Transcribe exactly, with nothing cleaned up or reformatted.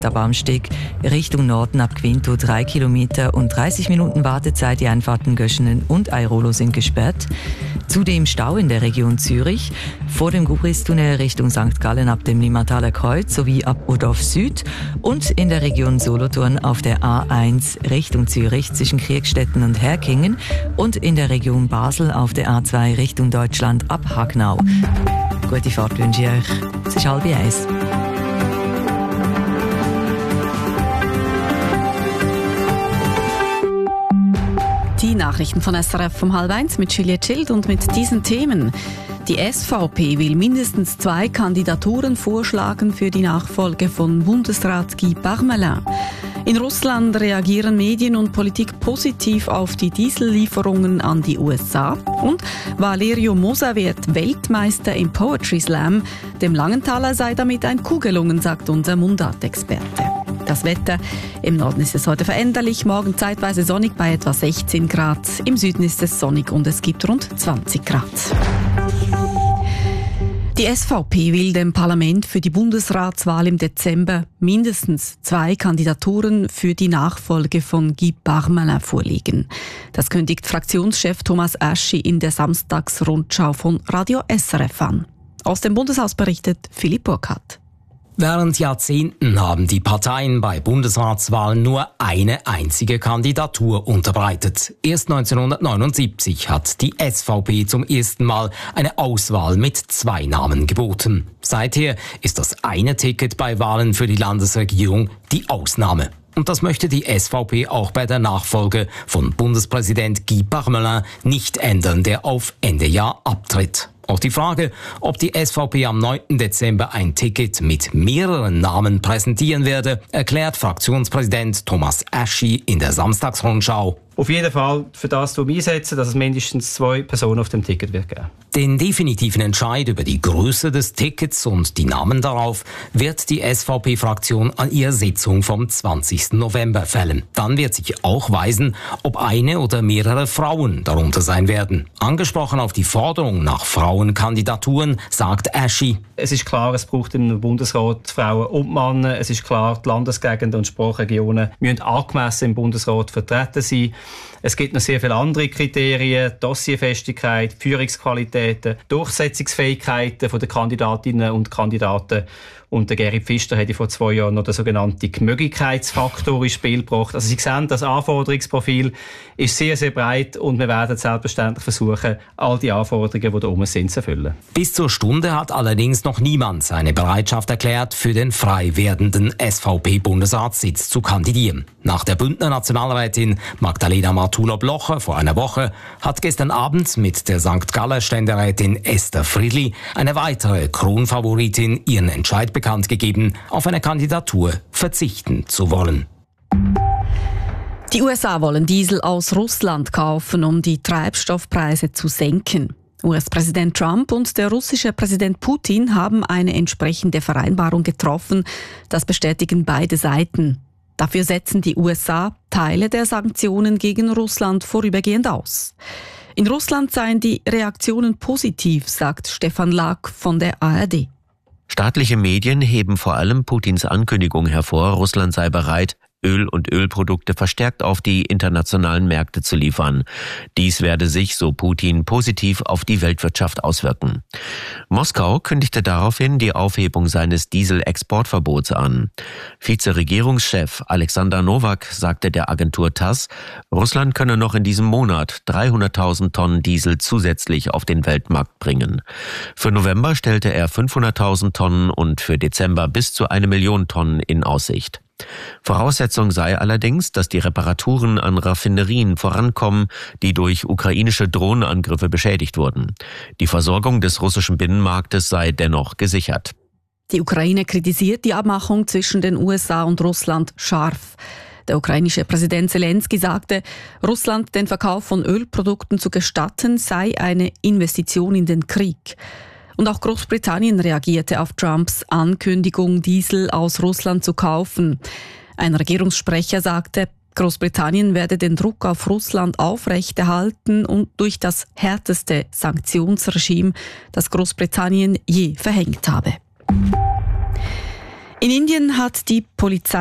Ab Amsteg Richtung Norden ab Quinto drei Kilometer und dreißig Minuten Wartezeit. Die Einfahrten Göschenen und Airolo sind gesperrt. Zudem Stau in der Region Zürich, vor dem Gubristunnel Richtung Sankt Gallen ab dem Limmataler Kreuz sowie ab Urdorf Süd und in der Region Solothurn auf der A eins Richtung Zürich zwischen Kriegstetten und Herkingen und in der Region Basel auf der A zwei Richtung Deutschland ab Hagnau. Gute Fahrt wünsche ich euch. Es ist halb eins. Die Nachrichten von S R F um halb eins mit Juliette Schild und mit diesen Themen. Die S V P will mindestens zwei Kandidaturen vorschlagen für die Nachfolge von Bundesrat Guy Parmelin. In Russland reagieren Medien und Politik positiv auf die Diesellieferungen an die U S A. Und Valerio Mosa wird Weltmeister im Poetry Slam. Dem Langenthaler sei damit ein Coup gelungen, sagt unser Mundartexperte. Das Wetter: im Norden ist es heute veränderlich, morgen zeitweise sonnig bei etwa sechzehn Grad. Im Süden ist es sonnig und es gibt rund zwanzig Grad. Die S V P will dem Parlament für die Bundesratswahl im Dezember mindestens zwei Kandidaturen für die Nachfolge von Guy Parmelin vorlegen. Das kündigt Fraktionschef Thomas Aschi in der Samstagsrundschau von Radio S R F an. Aus dem Bundeshaus berichtet Philipp Burkhardt. Während Jahrzehnten haben die Parteien bei Bundesratswahlen nur eine einzige Kandidatur unterbreitet. Erst neunzehnhundertneunundsiebzig hat die S V P zum ersten Mal eine Auswahl mit zwei Namen geboten. Seither ist das eine Ticket bei Wahlen für die Landesregierung die Ausnahme. Und das möchte die S V P auch bei der Nachfolge von Bundespräsident Guy Parmelin nicht ändern, der auf Ende Jahr abtritt. Auch die Frage, ob die S V P am neunten Dezember ein Ticket mit mehreren Namen präsentieren werde, erklärt Fraktionspräsident Thomas Aschi in der Samstagsrundschau. Auf jeden Fall für das einsetzen, dass es mindestens zwei Personen auf dem Ticket wird geben. Den definitiven Entscheid über die Größe des Tickets und die Namen darauf wird die S V P-Fraktion an ihrer Sitzung vom zwanzigsten November fällen. Dann wird sich auch weisen, ob eine oder mehrere Frauen darunter sein werden. Angesprochen auf die Forderung nach Frauenkandidaturen sagt Aschi: Es ist klar, es braucht im Bundesrat Frauen und Männer. Es ist klar, die Landesgegenden und Sprachregionen müssen angemessen im Bundesrat vertreten sein. Es gibt noch sehr viele andere Kriterien: Dossierfestigkeit, Führungsqualitäten, Durchsetzungsfähigkeiten der Kandidatinnen und Kandidaten. Und der Gerrit Pfister hat vor zwei Jahren noch den sogenannten Gemöglichkeitsfaktor ins Spiel gebracht. Also Sie sehen, das Anforderungsprofil ist sehr, sehr breit und wir werden selbstverständlich versuchen, all die Anforderungen, die da oben sind, zu erfüllen. Bis zur Stunde hat allerdings noch niemand seine Bereitschaft erklärt, für den frei werdenden S V P-Bundesratssitz zu kandidieren. Nach der Bündner Nationalrätin Magdalena Martula-Blocher vor einer Woche hat gestern Abend mit der Sankt Galler Ständerätin Esther Friedli eine weitere Kronfavoritin ihren Entscheid bekannt gegeben, auf eine Kandidatur verzichten zu wollen. Die U S A wollen Diesel aus Russland kaufen, um die Treibstoffpreise zu senken. U S-Präsident Trump und der russische Präsident Putin haben eine entsprechende Vereinbarung getroffen. Das bestätigen beide Seiten. Dafür setzen die U S A Teile der Sanktionen gegen Russland vorübergehend aus. In Russland seien die Reaktionen positiv, sagt Stefan Lack von der A R D. Staatliche Medien heben vor allem Putins Ankündigung hervor, Russland sei bereit, Öl und Ölprodukte verstärkt auf die internationalen Märkte zu liefern. Dies werde sich, so Putin, positiv auf die Weltwirtschaft auswirken. Moskau kündigte daraufhin die Aufhebung seines Dieselexportverbots an. Vizeregierungschef Alexander Nowak sagte der Agentur TASS, Russland könne noch in diesem Monat dreihunderttausend Tonnen Diesel zusätzlich auf den Weltmarkt bringen. Für November stellte er fünfhunderttausend Tonnen und für Dezember bis zu eine Million Tonnen in Aussicht. Voraussetzung sei allerdings, dass die Reparaturen an Raffinerien vorankommen, die durch ukrainische Drohnenangriffe beschädigt wurden. Die Versorgung des russischen Binnenmarktes sei dennoch gesichert. Die Ukraine kritisiert die Abmachung zwischen den U S A und Russland scharf. Der ukrainische Präsident Zelensky sagte, Russland den Verkauf von Ölprodukten zu gestatten, sei eine Investition in den Krieg. Und auch Großbritannien reagierte auf Trumps Ankündigung, Diesel aus Russland zu kaufen. Ein Regierungssprecher sagte, Großbritannien werde den Druck auf Russland aufrechterhalten und durch das härteste Sanktionsregime, das Großbritannien je verhängt habe. In Indien hat die Polizei